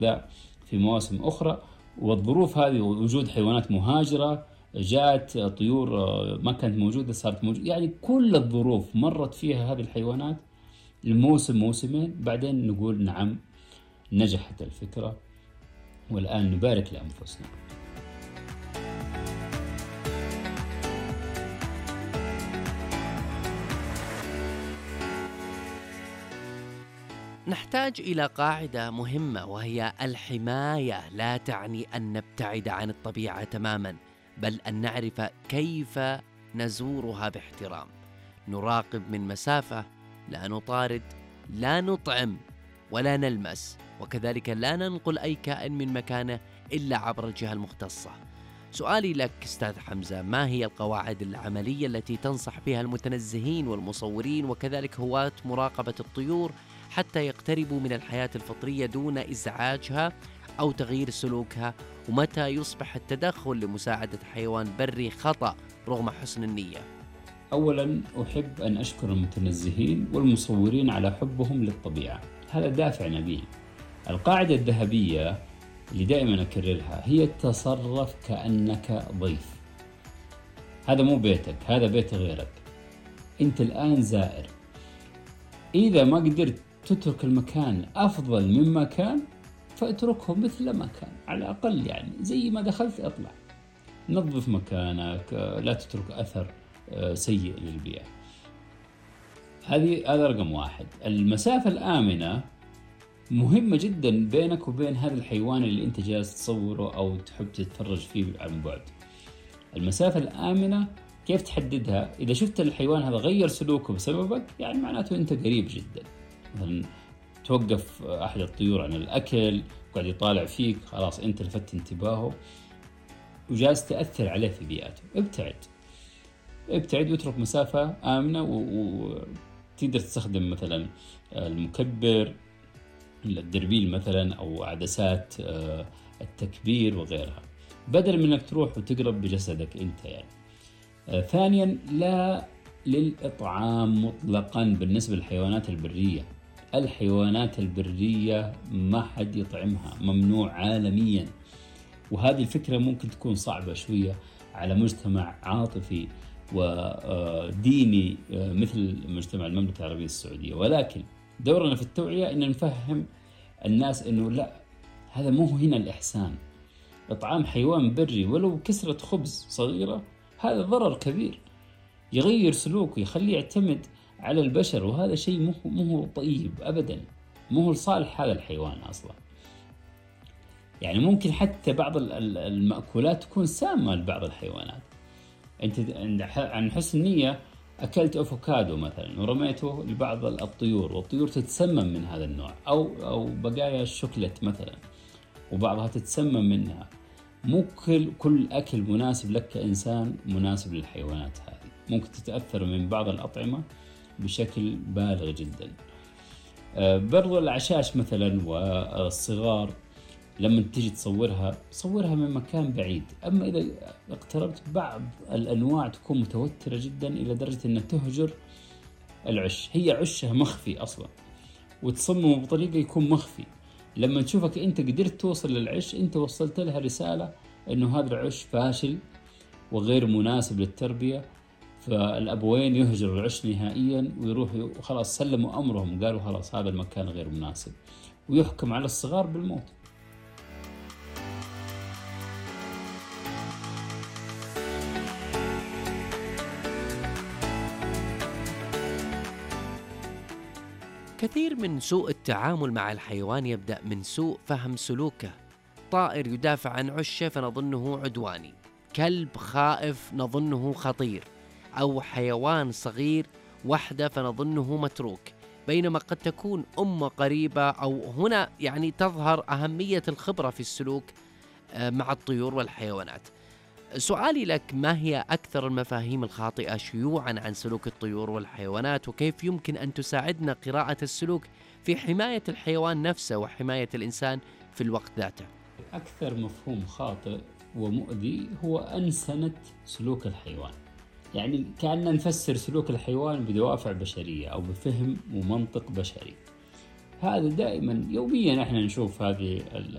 ذا في مواسم أخرى. والظروف هذه وجود حيوانات مهاجرة، جاءت طيور ما كانت موجودة صارت موجودة، يعني كل الظروف مرت فيها هذه الحيوانات الموسم موسمين، بعدين نقول نعم نجحت الفكرة والآن نبارك لأنفسنا. نحتاج إلى قاعدة مهمة، وهي الحماية لا تعني أن نبتعد عن الطبيعة تماماً، بل أن نعرف كيف نزورها باحترام، نراقب من مسافة، لا نطارد، لا نطعم ولا نلمس، وكذلك لا ننقل أي كائن من مكانه إلا عبر الجهة المختصة. سؤالي لك أستاذ حمزة، ما هي القواعد العملية التي تنصح بها المتنزهين والمصورين وكذلك هواة مراقبة الطيور حتى يقتربوا من الحياة الفطرية دون إزعاجها أو تغيير سلوكها؟ ومتى يصبح التدخل لمساعدة حيوان بري خطأ رغم حسن النية؟ أولا أحب أن أشكر المتنزهين والمصورين على حبهم للطبيعة، هذا دافع نبيل. القاعدة الذهبية اللي دائما أكررها هي تصرف كأنك ضيف. هذا مو بيتك، هذا بيت غيرك، أنت الآن زائر. إذا ما قدرت تترك المكان أفضل مما كان فاتركه مثل ما كان، على الأقل يعني زي ما دخلت اطلع، نظف مكانك، لا تترك أثر سيء للبيئة. هذا رقم واحد. المسافة الآمنة مهمة جدا بينك وبين هذا الحيوان اللي أنت جالس تصوره أو تحب تتفرج فيه عن بعد. المسافة الآمنة كيف تحددها؟ إذا شفت الحيوان هذا غير سلوكه بسببك، يعني معناته أنت قريب جدا. مثلا توقف أحد الطيور عن الأكل وقاعد يطالع فيك، خلاص أنت لفت انتباهه وجالس تأثر عليه في بيئته. ابتعد واترك مسافة آمنة، وتقدر تستخدم مثلا المكبر، الدربيل مثلا، أو عدسات التكبير وغيرها، بدل من أنك تروح وتقرب بجسدك أنت يعني. ثانيا، لا للإطعام مطلقا بالنسبة للحيوانات البرية. الحيوانات البرية ما حد يطعمها، ممنوع عالميا. وهذه الفكرة ممكن تكون صعبة شوية على مجتمع عاطفي وديني مثل مجتمع المملكة العربية السعودية، ولكن دورنا في التوعية إن نفهم الناس إنه لا، هذا مو هنا الإحسان. إطعام حيوان بري ولو كسرة خبز صغيرة هذا ضرر كبير، يغير سلوكه، يخليه يعتمد على البشر، وهذا شيء مو طيب أبدا، مو لصالح هذا الحيوان أصلا. يعني ممكن حتى بعض المأكولات تكون سامة لبعض الحيوانات. أنت عن حسن نية أكلت أفوكادو مثلا ورميته لبعض الطيور، والطيور تتسمم من هذا النوع، أو بقايا الشوكولات مثلا وبعضها تتسمم منها. مو كل أكل مناسب لك كإنسان مناسب للحيوانات هذه، ممكن تتأثر من بعض الأطعمة بشكل بالغ جدا. برضو العشاش مثلا والصغار لما تيجي صورها من مكان بعيد. أما إذا اقتربت، بعض الأنواع تكون متوترة جدا إلى درجة أنها تهجر العش، هي عشها مخفي أصلا، وتصممه بطريقة يكون مخفي. لما تشوفك أنت قدرت توصل للعش، أنت وصلت لها رسالة أنه هذا العش فاشل وغير مناسب للتربية، فالأبوين يهجروا العش نهائيا ويروحوا وخلاص سلموا أمرهم، قالوا خلاص هذا المكان غير مناسب، ويحكم على الصغار بالموت. كثير من سوء التعامل مع الحيوان يبدأ من سوء فهم سلوكه. طائر يدافع عن عشه فنظنه عدواني، كلب خائف نظنه خطير، أو حيوان صغير وحده فنظنه متروك، بينما قد تكون قريبة. أو هنا يعني تظهر أهمية الخبرة في السلوك مع الطيور والحيوانات. سؤالي لك، ما هي أكثر المفاهيم الخاطئة شيوعاً عن سلوك الطيور والحيوانات، وكيف يمكن أن تساعدنا قراءة السلوك في حماية الحيوان نفسه وحماية الإنسان في الوقت ذاته؟ أكثر مفهوم خاطئ ومؤذي هو أنسنة سلوك الحيوان، يعني كأننا نفسر سلوك الحيوان بدوافع بشرية أو بفهم ومنطق بشري. هذا دائما يوميا احنا نشوف هذه